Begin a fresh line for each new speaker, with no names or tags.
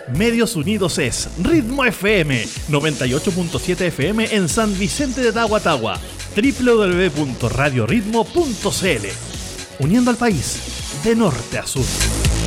Medios Unidos es Ritmo FM 98.7 FM en San Vicente de Tahuatahua, www.radioritmo.cl, uniendo al país de norte a sur.